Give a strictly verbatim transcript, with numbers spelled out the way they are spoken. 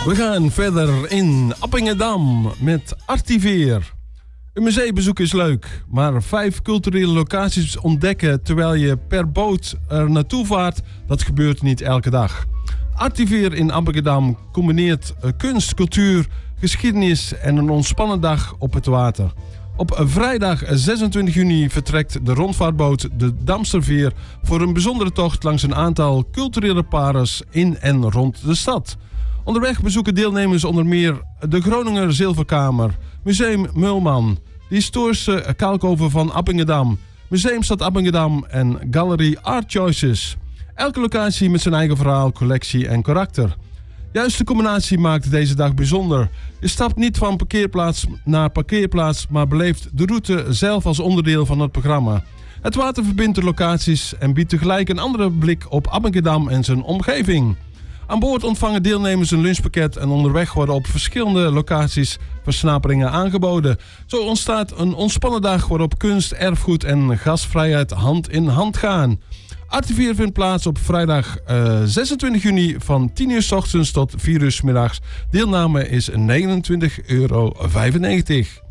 We gaan verder in Appingedam met Artiveer. Een museumbezoek is leuk, maar vijf culturele locaties ontdekken terwijl je per boot er naartoe vaart, dat gebeurt niet elke dag. Artiveer in Appingedam combineert kunst, cultuur, geschiedenis en een ontspannen dag op het water. Op vrijdag zesentwintig juni vertrekt de rondvaartboot de Damsterveer voor een bijzondere tocht langs een aantal culturele parels in en rond de stad. Onderweg bezoeken deelnemers onder meer de Groninger Zilverkamer, Museum Mulman, de historische kalkoven van Appingedam, Museumstad Appingedam en Galerie Art Choices. Elke locatie met zijn eigen verhaal, collectie en karakter. Juist de combinatie maakt deze dag bijzonder. Je stapt niet van parkeerplaats naar parkeerplaats, maar beleeft de route zelf als onderdeel van het programma. Het water verbindt de locaties en biedt tegelijk een andere blik op Appingedam en zijn omgeving. Aan boord ontvangen deelnemers een lunchpakket en onderweg worden op verschillende locaties versnaperingen aangeboden. Zo ontstaat een ontspannen dag waarop kunst, erfgoed en gastvrijheid hand in hand gaan. Artiveer vindt plaats op vrijdag uh, zesentwintig juni van tien uur 's ochtends tot vier uur 's middags. Deelname is negenentwintig euro vijfennegentig.